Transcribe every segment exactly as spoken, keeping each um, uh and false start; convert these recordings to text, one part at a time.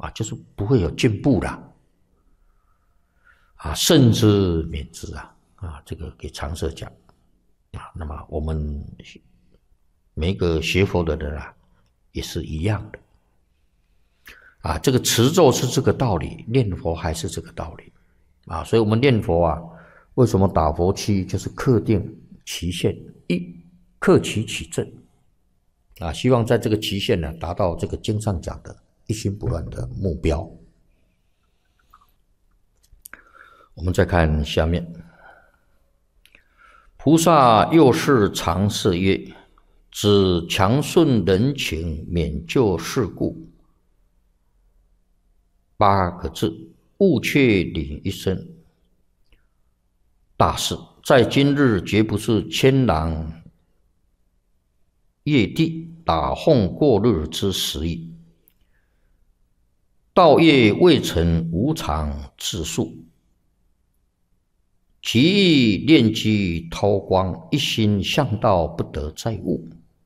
啊，就是不会有进步啦，啊，慎之免之啊，啊，这个给常舍讲啊。那么我们每一个学佛的人啊，也是一样的啊。这个持咒是这个道理，念佛还是这个道理啊。所以我们念佛啊，为什么打佛七就是克定期限，一克期起正啊，希望在这个期限呢，达到这个经上讲的一心不乱的目标。我们再看下面，菩萨又是常示曰：只强顺人情，免救世故。八个字，勿却领一生。大事在今日，绝不是牵狼夜地打凤过日之时矣。道业未成，无常自述。其意念机韬光，一心向道，不得再悟。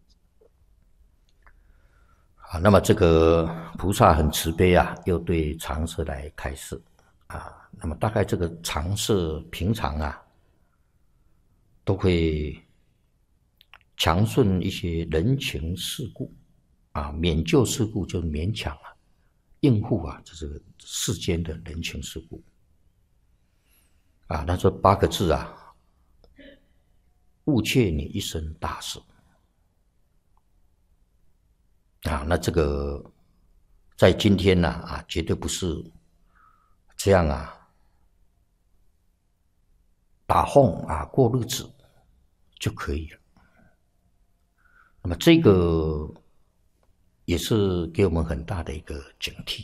啊，那么这个菩萨很慈悲啊，又对常舍来开示啊。那么大概这个常舍平常啊，都会强顺一些人情世故啊，免救世故就是勉强啊，应付啊，这是世间的人情世故啊。那这八个字啊，勿怯你一生大事啊。那这个在今天呢 啊, 啊，绝对不是这样啊，打凤啊过日子就可以了。那么这个也是给我们很大的一个警惕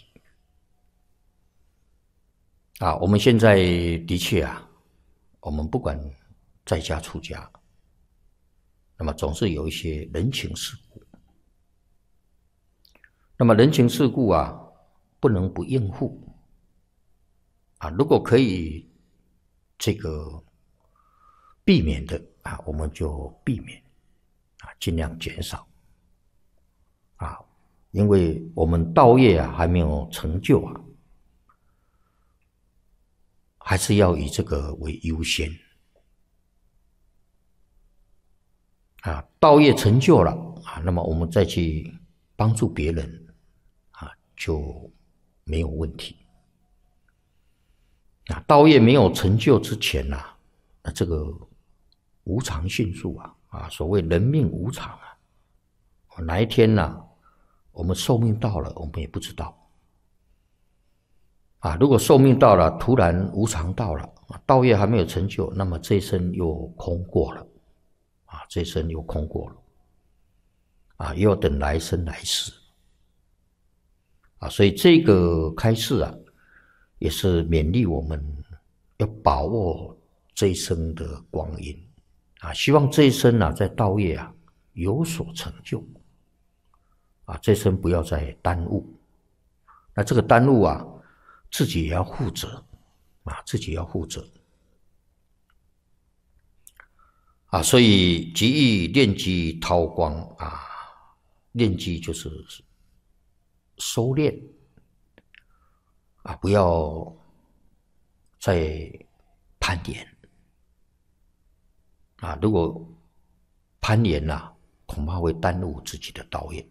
啊。我们现在的确啊，我们不管在家出家，那么总是有一些人情世故。那么人情世故啊，不能不应付啊。如果可以这个避免的啊，我们就避免啊，尽量减少啊。因为我们道业啊还没有成就啊，还是要以这个为优先啊。道业成就了啊，那么我们再去帮助别人啊，就没有问题啊。道业没有成就之前呐、啊，那这个无常迅速啊啊，所谓人命无常啊，哪一天呢、啊，我们寿命到了，我们也不知道啊。如果寿命到了，突然无常到了，道业还没有成就，那么这一生又空过了啊，这一生又空过了啊，又要等来生来世啊。所以这个开示啊，也是勉励我们要把握这一生的光阴啊，希望这一生啊，在道业啊有所成就啊，这一生不要再耽误。那这个耽误啊，自己也要负责啊，自己要负责啊。所以即意念机韬光啊，念机就是收敛啊，不要再攀岩啊。如果攀岩啊，恐怕会耽误自己的道业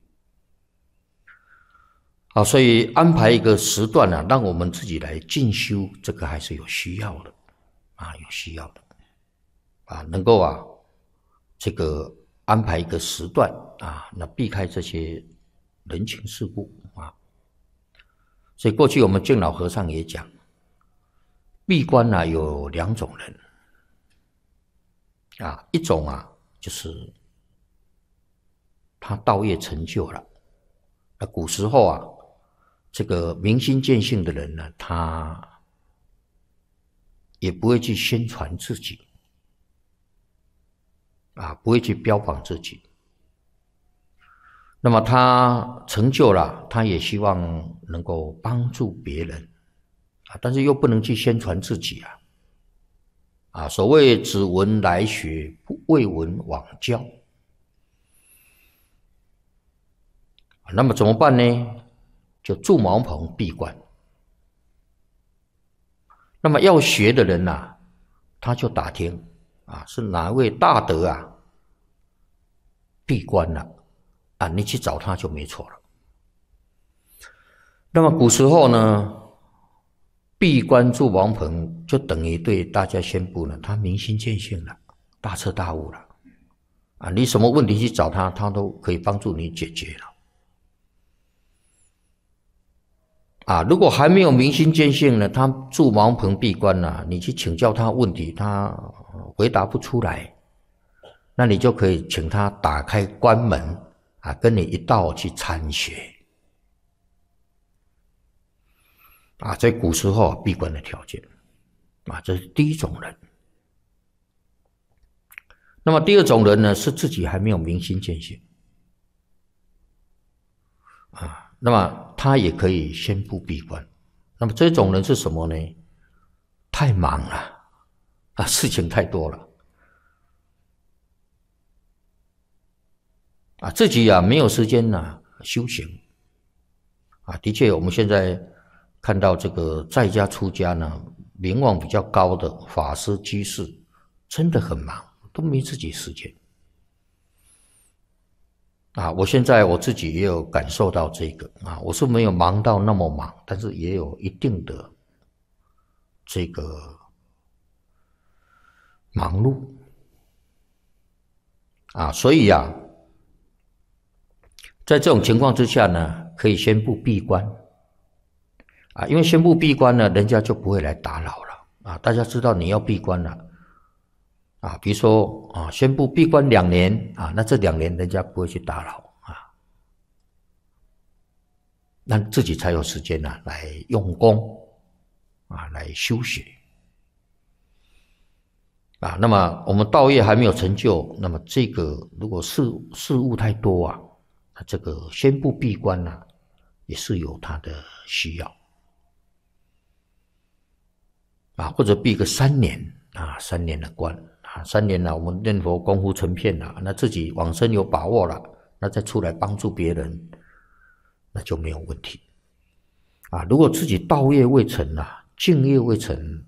啊。所以安排一个时段啊，让我们自己来进修，这个还是有需要的啊，有需要的啊，能够啊，这个安排一个时段啊，那避开这些人情世故啊。所以过去我们净老和尚也讲，闭关啊有两种人啊，一种啊就是他道业成就了。那古时候啊，这个明心见性的人呢，他也不会去宣传自己啊，不会去标榜自己。那么他成就了，他也希望能够帮助别人啊，但是又不能去宣传自己啊。啊，所谓只闻来学，未闻往教。那么怎么办呢？ 就住茅棚闭关。那么要学的人啊，他就打听啊，是哪位大德啊闭关了啊，你去找他就没错了。那么古时候呢，闭关住茅棚就等于对大家宣布了，他明心见性了，大彻大悟了啊！你什么问题去找他，他都可以帮助你解决了啊！如果还没有明心见性呢，他住茅棚闭关了、啊，你去请教他问题，他回答不出来，那你就可以请他打开关门啊，跟你一道去参学。啊，在古时候闭关的条件，啊，这是第一种人。那么第二种人呢，是自己还没有明心见性，啊，那么他也可以宣布闭关。那么这种人是什么呢？太忙了，啊，事情太多了，啊，自己啊没有时间呢修行，啊，的确，我们现在看到这个在家出家呢，名望比较高的法师居士，真的很忙，都没自己时间。啊，我现在我自己也有感受到这个啊，我是没有忙到那么忙，但是也有一定的这个忙碌啊，所以啊，在这种情况之下呢，可以宣布闭关。啊，因为宣布闭关呢，人家就不会来打扰了啊。大家知道你要闭关了啊，比如说啊，宣布闭关两年啊，那这两年人家不会去打扰啊，那自己才有时间呢、啊、来用功啊，来修学啊。那么我们道业还没有成就，那么这个如果事事物太多啊，这个宣布闭关呢、啊，也是有它的需要。啊，或者闭个三年啊，三年的关啊，三年了，我们念佛功夫成片了，那自己往生有把握了，那再出来帮助别人，那就没有问题啊。如果自己道业未成啊，敬业未成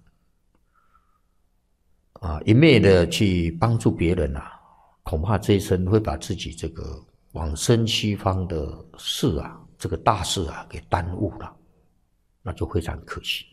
啊，一昧的去帮助别人啊，恐怕这一生会把自己这个往生西方的事啊，这个大事啊，给耽误了，那就非常可惜。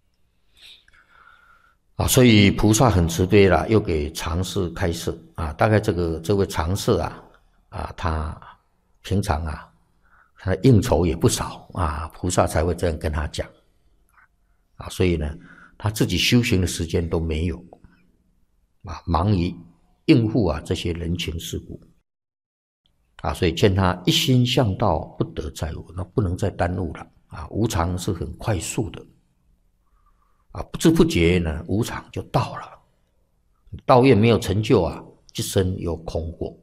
啊，所以菩萨很慈悲啦，又给常侍开示啊。大概这个这位常侍啊，啊，他平常啊，他应酬也不少啊，菩萨才会这样跟他讲啊。所以呢，他自己修行的时间都没有啊，忙于应付啊这些人情世故啊，所以劝他一心向道，不得再无，那不能再耽误了啊。无常是很快速的。啊，不知不觉呢，无常就到了，道业没有成就啊，一生又空过。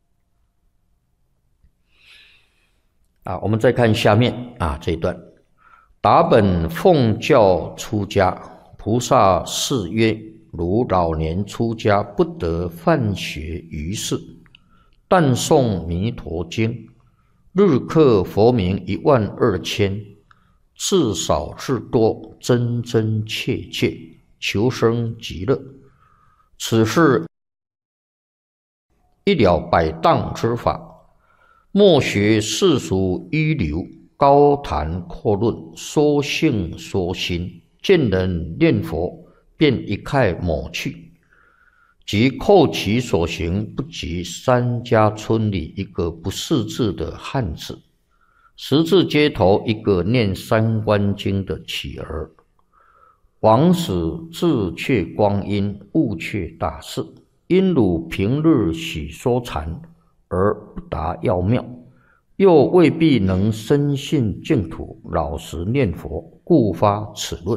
啊，我们再看下面啊这一段，达本奉教出家，菩萨誓曰：如老年出家，不得犯学于世，但诵弥陀经，日刻佛名一万二千。至少至多，真真切切，求生极乐。此是一了百当之法，莫学世俗一流，高谈阔论，说性说心，见人念佛，便一概抹去，即扣其所行，不及三家村里一个不识字的汉子。十字街头一个念三观经的乞儿，枉使自却光阴，误却大事。因汝平日喜说禅，而不达要妙，又未必能深信净土，老实念佛，故发此论。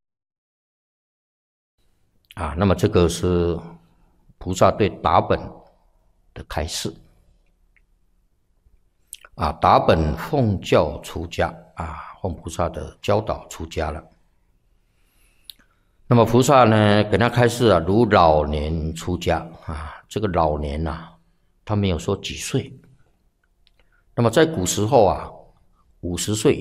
啊，那么这个是菩萨对达本的开示。啊，达本奉教出家啊，奉菩萨的教导出家了。那么菩萨呢，给他开示啊，如老年出家啊，这个老年啊，他没有说几岁。那么在古时候啊，五十岁